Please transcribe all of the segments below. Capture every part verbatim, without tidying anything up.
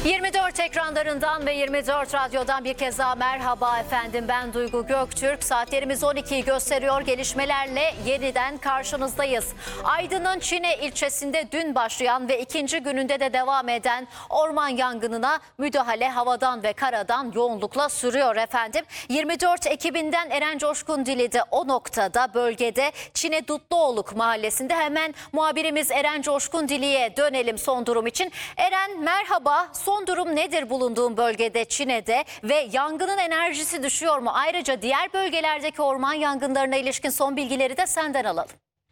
yirmi dört ekranlarından ve yirmi dört radyodan bir kez daha merhaba efendim. Ben Duygu Göktürk. Saatlerimiz on ikiyi gösteriyor. Gelişmelerle yeniden karşınızdayız. Aydın'ın Çine ilçesinde dün başlayan ve ikinci gününde de devam eden orman yangınına müdahale havadan ve karadan yoğunlukla sürüyor efendim. yirmi dört ekibinden Eren Coşkundili de o noktada, bölgede Çine Dutluoluk mahallesinde. Hemen muhabirimiz Eren Coşkundili'ye dönelim son durum için. Eren merhaba. Son durum nedir bulunduğun bölgede, Çine'de, ve yangının enerjisi düşüyor mu? Ayrıca diğer bölgelerdeki orman yangınlarına ilişkin son bilgileri de senden alalım.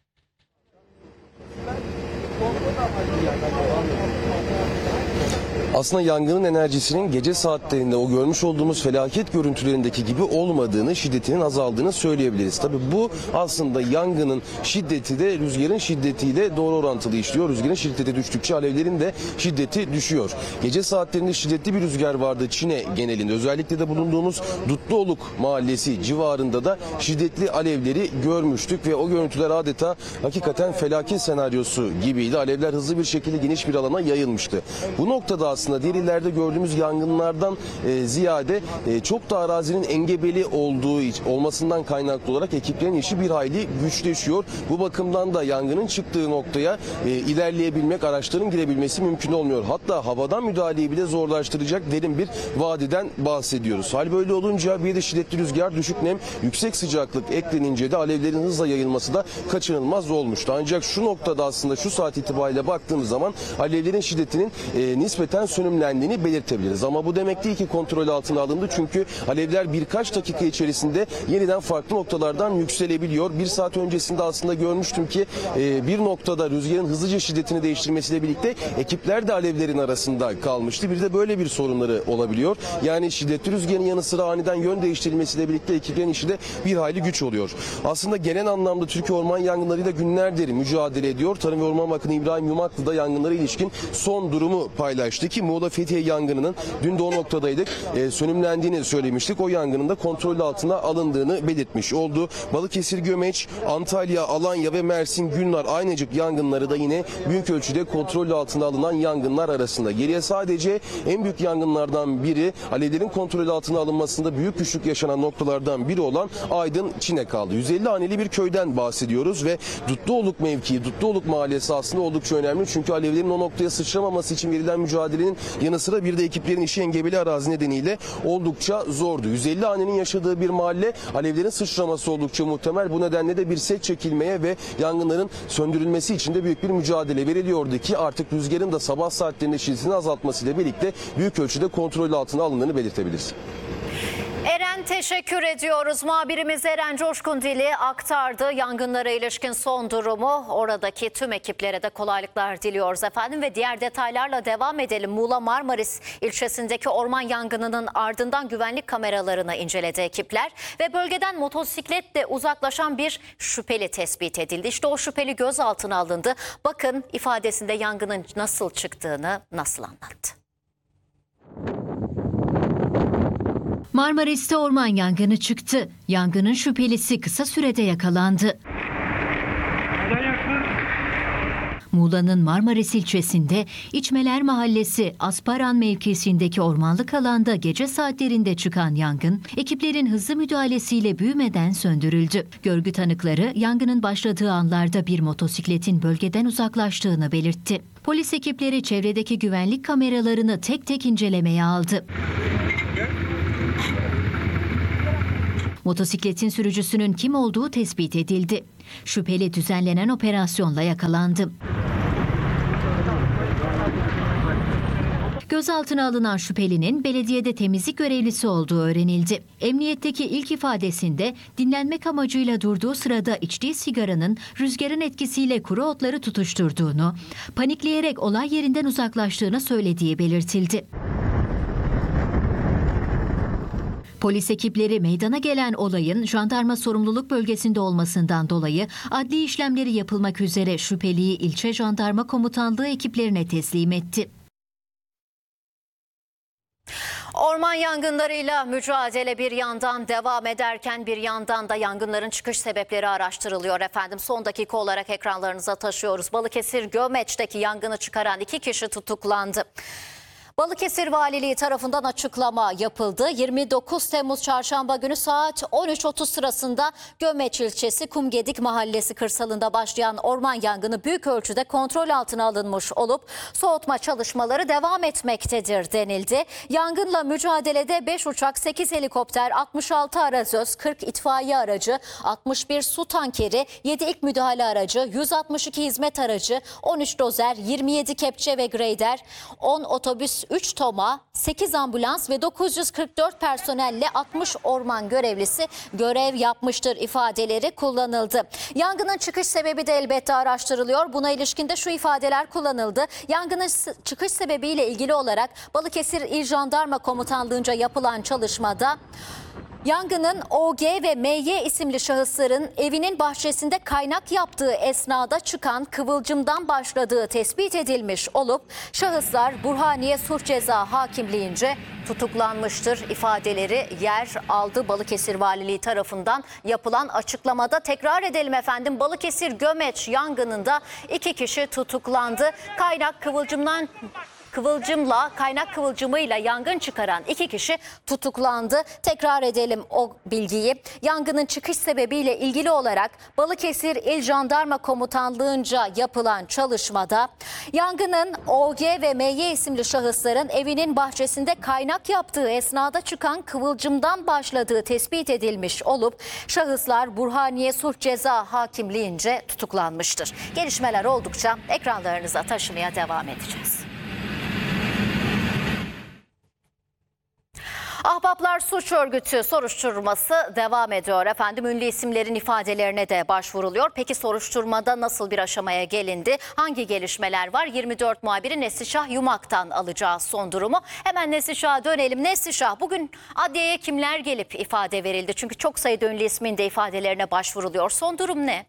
Aslında yangının enerjisinin gece saatlerinde o görmüş olduğumuz felaket görüntülerindeki gibi olmadığını, şiddetinin azaldığını söyleyebiliriz. Tabii bu aslında yangının şiddeti de rüzgarın şiddetiyle doğru orantılı işliyor. Rüzgarın şiddeti düştükçe alevlerin de şiddeti düşüyor. Gece saatlerinde şiddetli bir rüzgar vardı Çine genelinde. Özellikle de bulunduğumuz Dutluoluk mahallesi civarında da şiddetli alevleri görmüştük ve o görüntüler adeta hakikaten felaket senaryosu gibiydi. Alevler hızlı bir şekilde geniş bir alana yayılmıştı. Bu noktada aslında Aslında diğer illerde gördüğümüz yangınlardan e, ziyade e, çok da arazinin engebeli olduğu olmasından kaynaklı olarak ekiplerin işi bir hayli güçleşiyor. Bu bakımdan da yangının çıktığı noktaya e, ilerleyebilmek, araçların girebilmesi mümkün olmuyor. Hatta havadan müdahaleyi bile zorlaştıracak derin bir vadiden bahsediyoruz. Hal böyle olunca bir de şiddetli rüzgar, düşük nem, yüksek sıcaklık eklenince de alevlerin hızla yayılması da kaçınılmaz olmuştu. Ancak şu noktada aslında şu saat itibariyle baktığımız zaman alevlerin şiddetinin e, nispeten sönümlendiğini belirtebiliriz. Ama bu demek değil ki kontrol altına alındı. Çünkü alevler birkaç dakika içerisinde yeniden farklı noktalardan yükselebiliyor. Bir saat öncesinde aslında görmüştüm ki e, bir noktada rüzgarın hızlıca şiddetini değiştirmesiyle birlikte ekipler de alevlerin arasında kalmıştı. Bir de böyle bir sorunları olabiliyor. Yani şiddetli rüzgarın yanı sıra aniden yön değiştirilmesiyle birlikte ekiplerin işi de bir hayli güç oluyor. Aslında genel anlamda Türkiye orman yangınlarıyla günlerdir mücadele ediyor. Tarım ve Orman Bakanı İbrahim Yumaklı da yangınlara ilişkin son durumu paylaştı ki Muğla Fethiye yangınının dün de o noktadaydık. E, sönümlendiğini söylemiştik. O yangının da kontrol altına alındığını belirtmiş oldu. Balıkesir, Gömeç, Antalya, Alanya ve Mersin, Gülnar, Aynacık yangınları da yine büyük ölçüde kontrol altına alınan yangınlar arasında. Geriye sadece en büyük yangınlardan biri, alevlerin kontrol altına alınmasında büyük güçlük yaşanan noktalardan biri olan Aydın, Çine kaldı. yüz elli haneli bir köyden bahsediyoruz ve Dutluoluk mevkii, Dutluoluk mahallesi aslında oldukça önemli. Çünkü alevlerin o noktaya sıçramaması için verilen mücadelenin yanı sıra bir de ekiplerin işi engebeli arazi nedeniyle oldukça zordu. yüz elli hanenin yaşadığı bir mahalle, alevlerin sıçraması oldukça muhtemel. Bu nedenle de bir set çekilmeye ve yangınların söndürülmesi için de büyük bir mücadele veriliyordu ki artık rüzgarın da sabah saatlerinde şiddetini azaltmasıyla birlikte büyük ölçüde kontrol altına alındığını belirtebiliriz. Eren teşekkür ediyoruz. Muhabirimiz Eren Coşkundili aktardı yangınlara ilişkin son durumu. Oradaki tüm ekiplere de kolaylıklar diliyoruz efendim ve diğer detaylarla devam edelim. Muğla Marmaris ilçesindeki orman yangınının ardından güvenlik kameralarını inceledi ekipler ve bölgeden motosikletle uzaklaşan bir şüpheli tespit edildi. İşte o şüpheli gözaltına alındı. Bakın ifadesinde yangının nasıl çıktığını nasıl anlattı. Marmaris'te orman yangını çıktı. Yangının şüphelisi kısa sürede yakalandı. Muğla'nın Marmaris ilçesinde İçmeler Mahallesi Asparan mevkisindeki ormanlık alanda gece saatlerinde çıkan yangın, ekiplerin hızlı müdahalesiyle büyümeden söndürüldü. Görgü tanıkları yangının başladığı anlarda bir motosikletin bölgeden uzaklaştığını belirtti. Polis ekipleri çevredeki güvenlik kameralarını tek tek incelemeye aldı. Motosikletin sürücüsünün kim olduğu tespit edildi. Şüpheli düzenlenen operasyonla yakalandı. Gözaltına alınan şüphelinin belediyede temizlik görevlisi olduğu öğrenildi. Emniyetteki ilk ifadesinde dinlenmek amacıyla durduğu sırada içtiği sigaranın rüzgarın etkisiyle kuru otları tutuşturduğunu, panikleyerek olay yerinden uzaklaştığını söylediği belirtildi. Polis ekipleri meydana gelen olayın jandarma sorumluluk bölgesinde olmasından dolayı adli işlemleri yapılmak üzere şüpheliyi ilçe jandarma komutanlığı ekiplerine teslim etti. Orman yangınlarıyla mücadele bir yandan devam ederken bir yandan da yangınların çıkış sebepleri araştırılıyor efendim. Son dakika olarak ekranlarınıza taşıyoruz. Balıkesir Gömeç'teki yangını çıkaran iki kişi tutuklandı. Balıkesir Valiliği tarafından açıklama yapıldı. yirmi dokuz Temmuz Çarşamba günü saat on üç otuz sırasında Gömeç ilçesi Kumgedik Mahallesi kırsalında başlayan orman yangını büyük ölçüde kontrol altına alınmış olup soğutma çalışmaları devam etmektedir denildi. Yangınla mücadelede beş uçak, sekiz helikopter, altmış altı arazöz, kırk itfaiye aracı, altmış bir su tankeri, yedi ilk müdahale aracı, yüz altmış iki hizmet aracı, on üç dozer, yirmi yedi kepçe ve greyder, on otobüs, üç toma, sekiz ambulans ve dokuz yüz kırk dört personelle altmış orman görevlisi görev yapmıştır ifadeleri kullanıldı. Yangının çıkış sebebi de elbette araştırılıyor. Buna ilişkin de şu ifadeler kullanıldı. Yangının çıkış sebebiyle ilgili olarak Balıkesir İl Jandarma Komutanlığı'nca yapılan çalışmada yangının O G ve M Y isimli şahısların evinin bahçesinde kaynak yaptığı esnada çıkan kıvılcımdan başladığı tespit edilmiş olup şahıslar Burhaniye Sulh Ceza Hakimliğince tutuklanmıştır ifadeleri yer aldı Balıkesir Valiliği tarafından yapılan açıklamada. Tekrar edelim efendim, Balıkesir Gömeç yangınında iki kişi tutuklandı. Kaynak kıvılcımdan Kıvılcımla, kaynak kıvılcımıyla yangın çıkaran iki kişi tutuklandı. Tekrar edelim o bilgiyi. Yangının çıkış sebebiyle ilgili olarak Balıkesir İl Jandarma Komutanlığı'nca yapılan çalışmada yangının O G ve M Y isimli şahısların evinin bahçesinde kaynak yaptığı esnada çıkan kıvılcımdan başladığı tespit edilmiş olup şahıslar Burhaniye Sulh Ceza Hakimliğince tutuklanmıştır. Gelişmeler oldukça ekranlarınıza taşımaya devam edeceğiz. Ahbaplar Suç Örgütü soruşturması devam ediyor efendim. Ünlü isimlerin ifadelerine de başvuruluyor. Peki soruşturmada nasıl bir aşamaya gelindi? Hangi gelişmeler var? yirmi dört muhabiri Neslişah Yumak'tan alacağız son durumu. Hemen Neslişah'a dönelim. Neslişah, bugün adliyeye kimler gelip ifade verildi? Çünkü çok sayıda ünlü ismin de ifadelerine başvuruluyor. Son durum ne?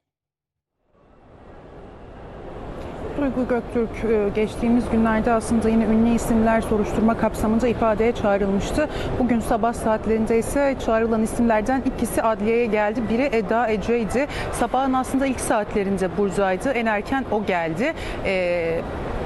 Duygu Göktürk, geçtiğimiz günlerde aslında yine ünlü isimler soruşturma kapsamında ifadeye çağrılmıştı. Bugün sabah saatlerinde ise çağrılan isimlerden ikisi adliyeye geldi. Biri Eda Ece'ydi. Sabahın aslında ilk saatlerinde buradaydı. En erken o geldi. Ee,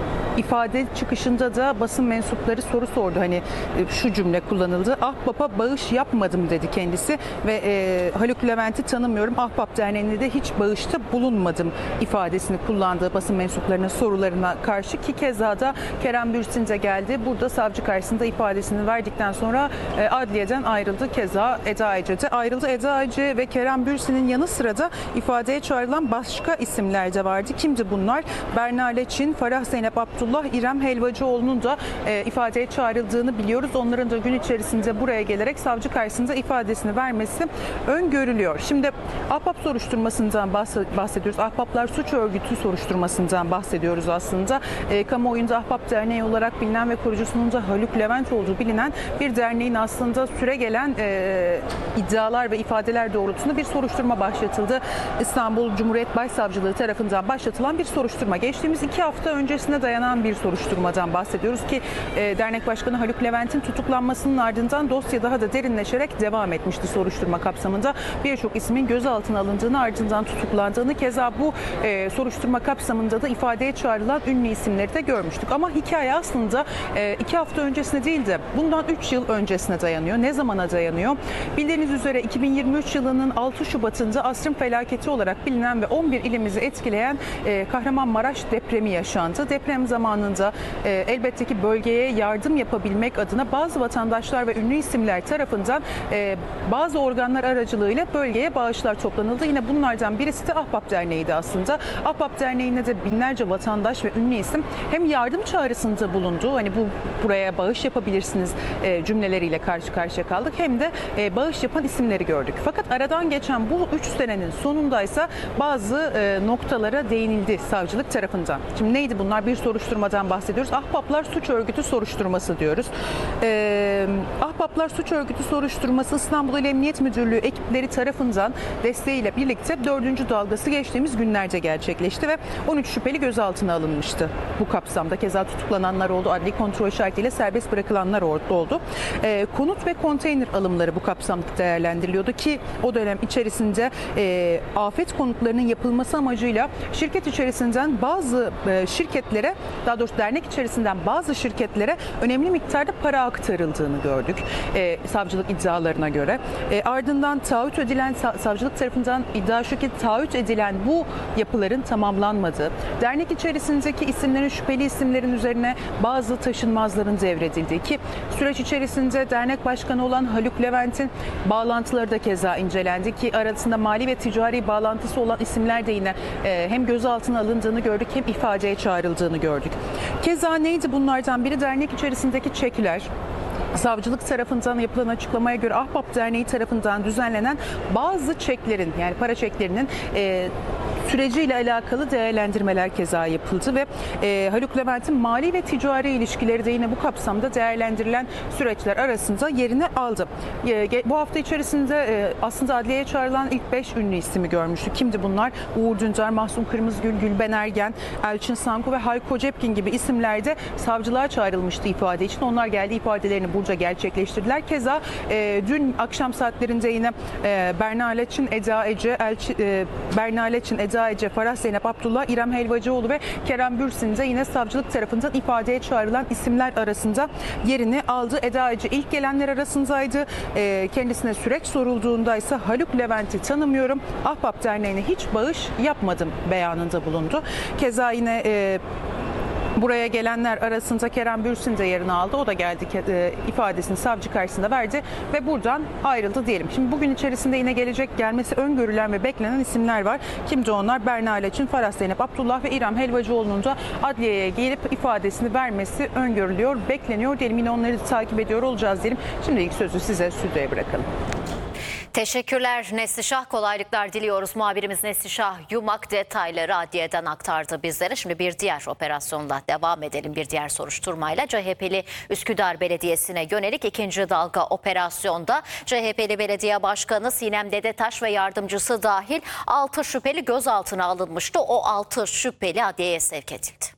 İfade çıkışında da basın mensupları soru sordu. Hani şu cümle kullanıldı. Ahbap'a bağış yapmadım dedi kendisi ve e, Haluk Levent'i tanımıyorum. Ahbap Derneği'nde de hiç bağışta bulunmadım ifadesini kullandığı basın mensuplarının sorularına karşı ki keza da Kerem Bürsin de geldi. Burada savcı karşısında ifadesini verdikten sonra e, adliyeden ayrıldı. Keza Eda Ece de ayrıldı. Eda Ece ve Kerem Bürsin'in yanı sıra da ifadeye çağrılan başka isimler de vardı. Kimdi bunlar? Berna Leçin, Farah Zeynep Abdullah, İrem Helvacıoğlu'nun da e, ifadeye çağrıldığını biliyoruz. Onların da gün içerisinde buraya gelerek savcı karşısında ifadesini vermesi öngörülüyor. Şimdi Ahbap soruşturmasından bahsediyoruz. Ahbaplar Suç Örgütü soruşturmasından bahsediyoruz aslında. E, kamuoyunda Ahbap Derneği olarak bilinen ve kurucusunun da Haluk Levent olduğu bilinen bir derneğin aslında süre gelen e, iddialar ve ifadeler doğrultusunda bir soruşturma başlatıldı. İstanbul Cumhuriyet Başsavcılığı tarafından başlatılan bir soruşturma. Geçtiğimiz iki hafta öncesine dayanan bir soruşturmadan bahsediyoruz ki e, dernek başkanı Haluk Levent'in tutuklanmasının ardından dosya daha da derinleşerek devam etmişti soruşturma kapsamında. Birçok ismin gözaltına alındığını, ardından tutuklandığını, keza bu e, soruşturma kapsamında da ifadeye çağrılan ünlü isimleri de görmüştük. Ama hikaye aslında e, iki hafta öncesine değil de bundan üç yıl öncesine dayanıyor. Ne zamana dayanıyor? Bildiğiniz üzere iki bin yirmi üç yılının altı Şubat'ında asrın felaketi olarak bilinen ve on bir ilimizi etkileyen e, Kahramanmaraş depremi yaşandı. Deprem zamanında e, elbette ki bölgeye yardım yapabilmek adına bazı vatandaşlar ve ünlü isimler tarafından e, bazı organlar aracılığıyla bölgeye bağışlar toplanıldı. Yine bunlardan birisi de Ahbap Derneği'ydi aslında. Ahbap Derneği'ne de binlerce vatandaş ve ünlü isim hem yardım çağrısında bulundu. Hani bu buraya bağış yapabilirsiniz e, cümleleriyle karşı karşıya kaldık. Hem de e, bağış yapan isimleri gördük. Fakat aradan geçen bu üç senenin sonundaysa bazı e, noktalara değinildi savcılık tarafından. Şimdi neydi bunlar? Bir soruşturmadan bahsediyoruz. Ahbaplar Suç Örgütü soruşturması diyoruz. Ee, Ahbaplar Suç Örgütü soruşturması İstanbul İl Emniyet Müdürlüğü ekipleri tarafından desteğiyle birlikte dördüncü dalgası geçtiğimiz günlerce gerçekleşti ve on üç şüpheli gözaltına alınmıştı. Bu kapsamda keza tutuklananlar oldu, adli kontrol şartıyla serbest bırakılanlar oldu. Ee, konut ve konteyner alımları bu kapsamda değerlendiriliyordu ki o dönem içerisinde e, afet konutlarının yapılması amacıyla şirket içerisinden bazı e, şirketlere daha doğrusu dernek içerisinden bazı şirketlere önemli miktarda para aktarıldığını gördük. E, savcılık iddialarına göre. E, ardından taahhüt edilen, savcılık tarafından iddia şu ki taahhüt edilen bu yapıların tamamlanmadığı, dernek içerisindeki isimlerin, şüpheli isimlerin üzerine bazı taşınmazların devredildiği ki süreç içerisinde dernek başkanı olan Haluk Levent'in bağlantıları da keza incelendi ki arasında mali ve ticari bağlantısı olan isimler de yine e, hem gözaltına alındığını gördük hem ifadeye çağrıldığını gördük. Keza neydi bunlardan biri? Dernek içerisindeki çekler. Savcılık tarafından yapılan açıklamaya göre Ahbap Derneği tarafından düzenlenen bazı çeklerin, yani para çeklerinin e, süreciyle alakalı değerlendirmeler keza yapıldı ve e, Haluk Levent'in mali ve ticari ilişkileri de yine bu kapsamda değerlendirilen süreçler arasında yerini aldı. E, bu hafta içerisinde e, aslında adliyeye çağrılan ilk beş ünlü ismi görmüştük. Kimdi bunlar? Uğur Dündar, Mahsun Kırmızıgül, Gülben Ergen, Elçin Sanku ve Hayko Cepkin gibi isimler de savcılığa çağrılmıştı ifade için. Onlar geldi, ifadelerini burada gerçekleştirdiler. Keza e, dün akşam saatlerinde yine e, Berna Leçin, Eda Ece, Elçi, e, Berna Leçin, Eda Ece, Farah Zeynep Abdullah, İrem Helvacıoğlu ve Kerem Bürsin de yine savcılık tarafından ifadeye çağrılan isimler arasında yerini aldı. Eda Ece ilk gelenler arasındaydı. E, kendisine süreç sorulduğunda ise Haluk Levent'i tanımıyorum, Ahbap Derneği'ne hiç bağış yapmadım beyanında bulundu. Keza yine e, buraya gelenler arasında Kerem Bürsin de yerini aldı. O da geldi, e, ifadesini savcı karşısında verdi ve buradan ayrıldı diyelim. Şimdi bugün içerisinde yine gelecek, gelmesi öngörülen ve beklenen isimler var. Kimdi onlar? Berna Leçin, Farah Zeynep Abdullah ve İrem Helvacıoğlu'nun da adliyeye gelip ifadesini vermesi öngörülüyor, bekleniyor diyelim. Yine onları takip ediyor olacağız diyelim. Şimdi ilk sözü size stüdyoya bırakalım. Teşekkürler Neslişah, kolaylıklar diliyoruz. Muhabirimiz Neslişah Yumak detayları adliyeden aktardı bizlere. Şimdi bir diğer operasyonla devam edelim, bir diğer soruşturmayla. C H P'li Üsküdar Belediyesi'ne yönelik ikinci dalga operasyonda C H P'li Belediye Başkanı Sinem Dedetaş ve yardımcısı dahil altı şüpheli gözaltına alınmıştı. O altı şüpheli adliyeye sevk edildi.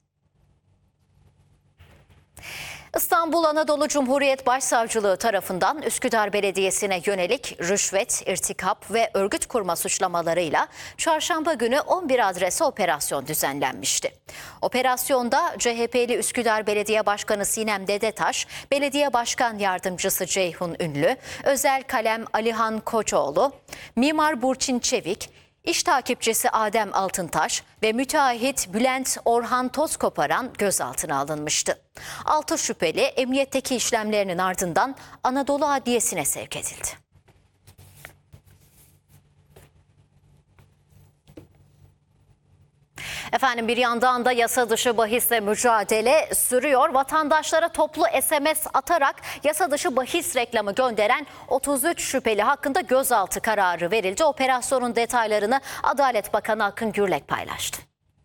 İstanbul Anadolu Cumhuriyet Başsavcılığı tarafından Üsküdar Belediyesi'ne yönelik rüşvet, irtikap ve örgüt kurma suçlamalarıyla çarşamba günü on bir adrese operasyon düzenlenmişti. Operasyonda C H P'li Üsküdar Belediye Başkanı Sinem Dedetaş, Belediye Başkan Yardımcısı Ceyhun Ünlü, Özel Kalem Alihan Koçoğlu, Mimar Burçin Çevik, İş takipçisi Adem Altıntaş ve müteahhit Bülent Orhan Tozkoparan gözaltına alınmıştı. Altı şüpheli emniyetteki işlemlerinin ardından Anadolu Adliyesi'ne sevk edildi. Efendim bir yandan da yasa dışı bahisle mücadele sürüyor. Vatandaşlara toplu S M S atarak yasa dışı bahis reklamı gönderen otuz üç şüpheli hakkında gözaltı kararı verildi. Operasyonun detaylarını Adalet Bakanı Akın Gürlek paylaştı.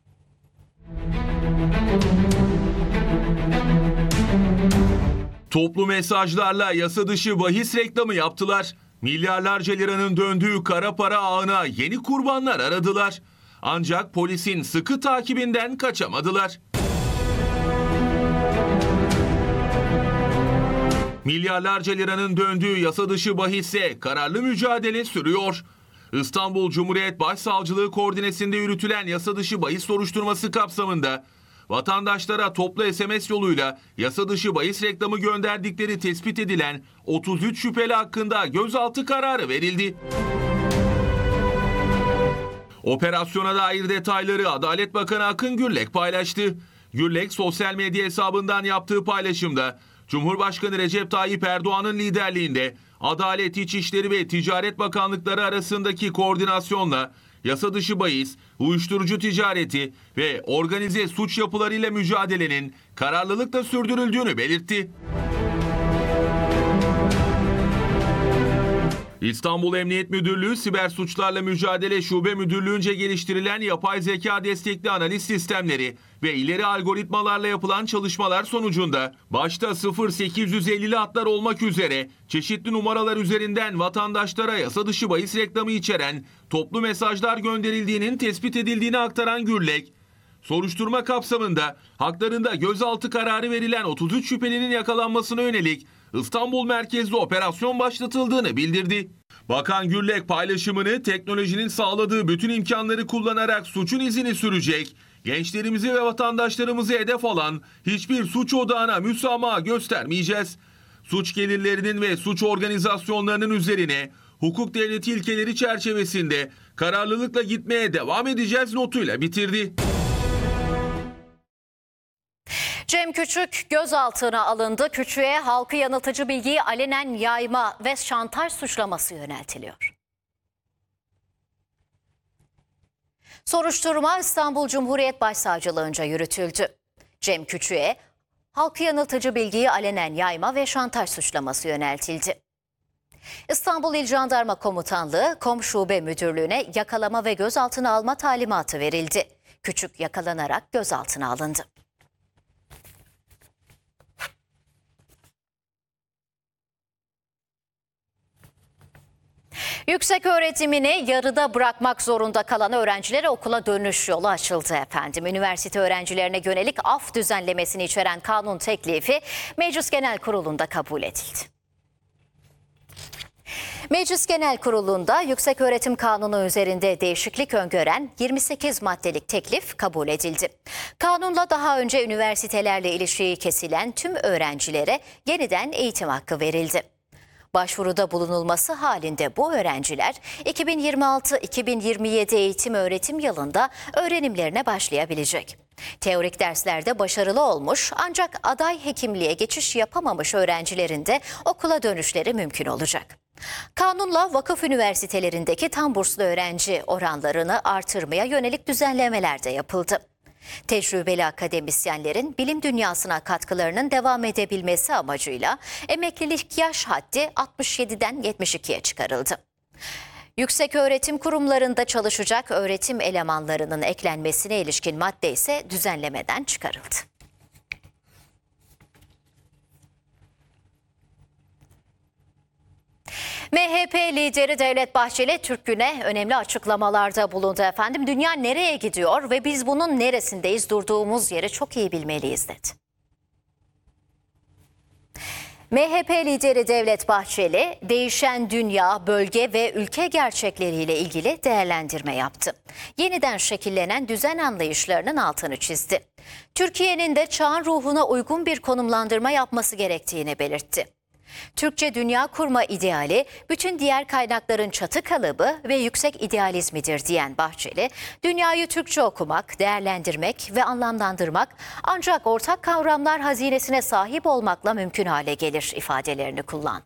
Toplu mesajlarla yasa dışı bahis reklamı yaptılar. Milyarlarca liranın döndüğü kara para ağına yeni kurbanlar aradılar. Ancak polisin sıkı takibinden kaçamadılar. Milyarlarca liranın döndüğü yasa dışı bahisse kararlı mücadele sürüyor. İstanbul Cumhuriyet Başsavcılığı koordinesinde yürütülen yasa dışı bahis soruşturması kapsamında vatandaşlara toplu S M S yoluyla yasa dışı bahis reklamı gönderdikleri tespit edilen otuz üç şüpheli hakkında gözaltı kararı verildi. Operasyona dair detayları Adalet Bakanı Akın Gürlek paylaştı. Gürlek sosyal medya hesabından yaptığı paylaşımda Cumhurbaşkanı Recep Tayyip Erdoğan'ın liderliğinde Adalet, İçişleri ve Ticaret Bakanlıkları arasındaki koordinasyonla yasa dışı bahis, uyuşturucu ticareti ve organize suç yapılarıyla mücadelenin kararlılıkla sürdürüldüğünü belirtti. İstanbul Emniyet Müdürlüğü Siber Suçlarla Mücadele Şube Müdürlüğü'nce geliştirilen yapay zeka destekli analiz sistemleri ve ileri algoritmalarla yapılan çalışmalar sonucunda başta sıfır sekiz yüz ellili hatlar olmak üzere çeşitli numaralar üzerinden vatandaşlara yasa dışı bahis reklamı içeren toplu mesajlar gönderildiğinin tespit edildiğini aktaran Gürlek, soruşturma kapsamında haklarında gözaltı kararı verilen otuz üç şüphelinin yakalanmasına yönelik İstanbul merkezli operasyon başlatıldığını bildirdi. Bakan Gürlek paylaşımını teknolojinin sağladığı bütün imkanları kullanarak suçun izini sürecek, Gençlerimizi ve vatandaşlarımızı hedef alan hiçbir suç odağına müsamaha göstermeyeceğiz. Suç gelirlerinin ve suç organizasyonlarının üzerine hukuk devleti ilkeleri çerçevesinde kararlılıkla gitmeye devam edeceğiz notuyla bitirdi. Cem Küçük gözaltına alındı. Küçük'e halkı yanıltıcı bilgiyi alenen yayma ve şantaj suçlaması yöneltiliyor. Soruşturma İstanbul Cumhuriyet Başsavcılığınca yürütüldü. Cem Küçük'e halkı yanıltıcı bilgiyi alenen yayma ve şantaj suçlaması yöneltildi. İstanbul İl Jandarma Komutanlığı Kom Şube Müdürlüğü'ne yakalama ve gözaltına alma talimatı verildi. Küçük yakalanarak gözaltına alındı. Yüksek öğretimini yarıda bırakmak zorunda kalan öğrencilere okula dönüş yolu açıldı efendim. Üniversite öğrencilerine yönelik af düzenlemesini içeren kanun teklifi Meclis Genel Kurulu'nda kabul edildi. Meclis Genel Kurulu'nda Yükseköğretim Kanunu üzerinde değişiklik öngören yirmi sekiz maddelik teklif kabul edildi. Kanunla daha önce üniversitelerle ilişiği kesilen tüm öğrencilere yeniden eğitim hakkı verildi. Başvuruda bulunulması halinde bu öğrenciler iki bin yirmi altı iki bin yirmi yedi eğitim öğretim yılında öğrenimlerine başlayabilecek. Teorik derslerde başarılı olmuş ancak aday hekimliğe geçiş yapamamış öğrencilerin de okula dönüşleri mümkün olacak. Kanunla vakıf üniversitelerindeki tam burslu öğrenci oranlarını artırmaya yönelik düzenlemeler de yapıldı. Tecrübeli akademisyenlerin bilim dünyasına katkılarının devam edebilmesi amacıyla emeklilik yaş haddi altmış yediden yetmiş ikiye çıkarıldı. Yükseköğretim kurumlarında çalışacak öğretim elemanlarının eklenmesine ilişkin madde ise düzenlemeden çıkarıldı. M H P lideri Devlet Bahçeli Türk Günü'ne önemli açıklamalarda bulundu efendim. Dünya nereye gidiyor ve biz bunun neresindeyiz, durduğumuz yeri çok iyi bilmeliyiz dedi. M H P lideri Devlet Bahçeli, değişen dünya, bölge ve ülke gerçekleriyle ilgili değerlendirme yaptı. Yeniden şekillenen düzen anlayışlarının altını çizdi. Türkiye'nin de çağın ruhuna uygun bir konumlandırma yapması gerektiğini belirtti. Türkçe dünya kurma ideali, bütün diğer kaynakların çatı kalıbı ve yüksek idealizmidir diyen Bahçeli, dünyayı Türkçe okumak, değerlendirmek ve anlamlandırmak ancak ortak kavramlar hazinesine sahip olmakla mümkün hale gelir ifadelerini kullandı.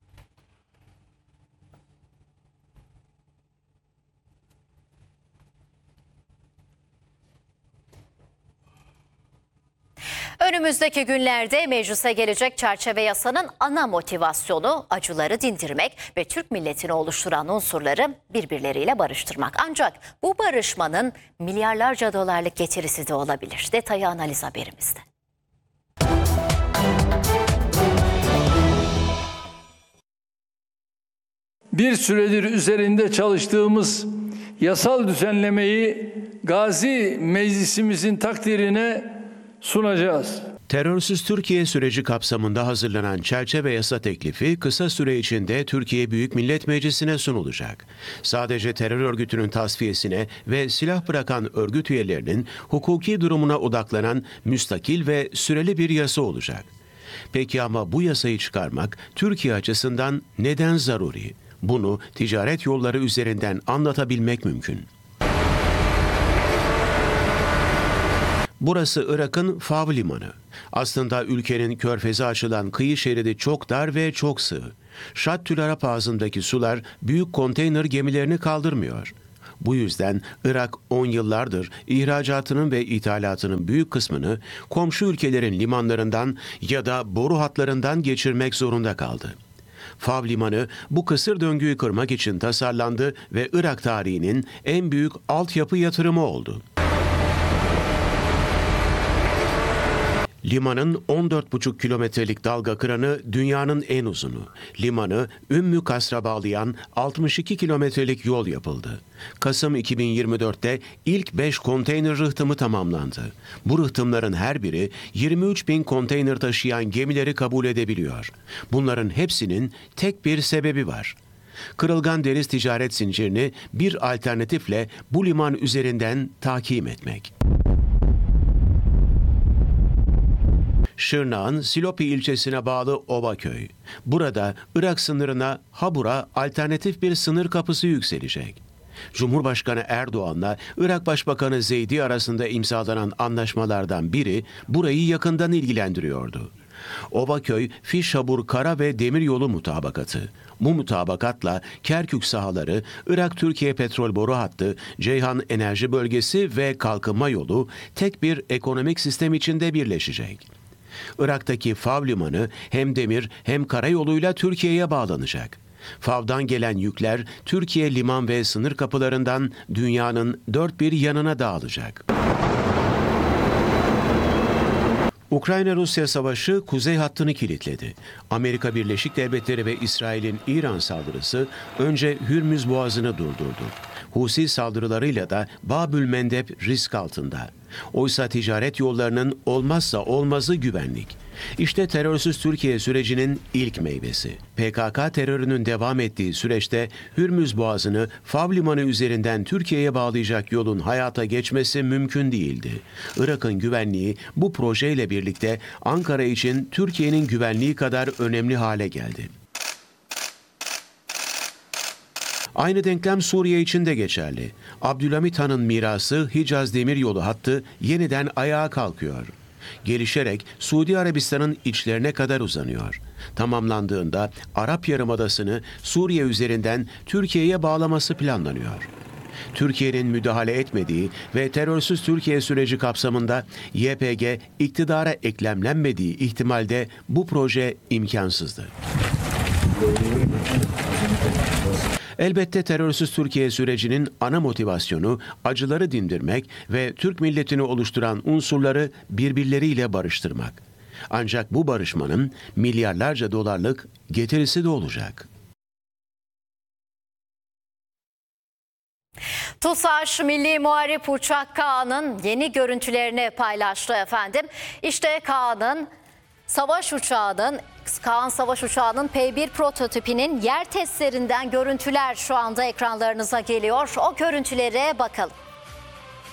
Önümüzdeki günlerde meclise gelecek çerçeve yasanın ana motivasyonu acıları dindirmek ve Türk milletini oluşturan unsurları birbirleriyle barıştırmak. Ancak bu barışmanın milyarlarca dolarlık getirisi de olabilir. Detayı analiz haberimizde. Bir süredir üzerinde çalıştığımız yasal düzenlemeyi Gazi Meclisimizin takdirine sunacağız. Terörsüz Türkiye süreci kapsamında hazırlanan çerçeve yasa teklifi kısa süre içinde Türkiye Büyük Millet Meclisi'ne sunulacak. Sadece terör örgütünün tasfiyesine ve silah bırakan örgüt üyelerinin hukuki durumuna odaklanan müstakil ve süreli bir yasa olacak. Peki ama bu yasayı çıkarmak Türkiye açısından neden zaruri? Bunu ticaret yolları üzerinden anlatabilmek mümkün. Burası Irak'ın Fav Limanı. Aslında ülkenin körfeze açılan kıyı şeridi çok dar ve çok sığ. Şat-Tül Arap ağzındaki sular büyük konteyner gemilerini kaldırmıyor. Bu yüzden Irak on yıllardır ihracatının ve ithalatının büyük kısmını komşu ülkelerin limanlarından ya da boru hatlarından geçirmek zorunda kaldı. Fav Limanı bu kısır döngüyü kırmak için tasarlandı ve Irak tarihinin en büyük altyapı yatırımı oldu. Limanın on dört buçuk kilometrelik dalga kıranı dünyanın en uzunu. Limanı Ümmü Kasr'a bağlayan altmış iki kilometrelik yol yapıldı. Kasım iki bin yirmi dörtte ilk beş konteyner rıhtımı tamamlandı. Bu rıhtımların her biri yirmi üç bin konteyner taşıyan gemileri kabul edebiliyor. Bunların hepsinin tek bir sebebi var. Kırılgan deniz ticaret zincirini bir alternatifle bu liman üzerinden takip etmek. Şırnak'ın Silopi ilçesine bağlı Ovaköy. Burada Irak sınırına Habur'a alternatif bir sınır kapısı yükselecek. Cumhurbaşkanı Erdoğan'la Irak Başbakanı Zeydi arasında imzalanan anlaşmalardan biri burayı yakından ilgilendiriyordu. Ovaköy, Fiş-Habur kara ve demiryolu mutabakatı. Bu mutabakatla Kerkük sahaları, Irak-Türkiye petrol boru hattı, Ceyhan enerji bölgesi ve kalkınma yolu tek bir ekonomik sistem içinde birleşecek. Irak'taki Fav limanı hem demir hem karayoluyla Türkiye'ye bağlanacak. Fav'dan gelen yükler Türkiye liman ve sınır kapılarından dünyanın dört bir yanına dağılacak. Ukrayna-Rusya savaşı kuzey hattını kilitledi. Amerika Birleşik Devletleri ve İsrail'in İran saldırısı önce Hürmüz Boğazı'nı durdurdu. Husi saldırılarıyla da Babül Mendeb risk altında. Oysa ticaret yollarının olmazsa olmazı güvenlik. İşte terörsüz Türkiye sürecinin ilk meyvesi. P K K terörünün devam ettiği süreçte Hürmüz Boğazı'nı Fav Limanı üzerinden Türkiye'ye bağlayacak yolun hayata geçmesi mümkün değildi. Irak'ın güvenliği bu projeyle birlikte Ankara için Türkiye'nin güvenliği kadar önemli hale geldi. Aynı denklem Suriye için de geçerli. Abdülhamit Han'ın mirası Hicaz Demiryolu hattı yeniden ayağa kalkıyor. Gelişerek Suudi Arabistan'ın içlerine kadar uzanıyor. Tamamlandığında Arap Yarımadası'nı Suriye üzerinden Türkiye'ye bağlaması planlanıyor. Türkiye'nin müdahale etmediği ve terörsüz Türkiye süreci kapsamında Y P G iktidara eklemlenmediği ihtimalde bu proje imkansızdı. Elbette terörsüz Türkiye sürecinin ana motivasyonu acıları dindirmek ve Türk milletini oluşturan unsurları birbirleriyle barıştırmak. Ancak bu barışmanın milyarlarca dolarlık getirisi de olacak. TUSAŞ Milli Muharip Uçak Kaan'ın yeni görüntülerini paylaştı efendim. İşte Kaan'ın savaş uçağının Kaan Savaş Uçağı'nın P bir prototipinin yer testlerinden görüntüler şu anda ekranlarınıza geliyor. O görüntülere bakalım.